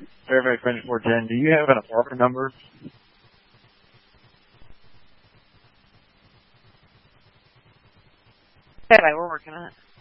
Fairfax Range 410. Do you have an apartment number? Okay, we're working on it.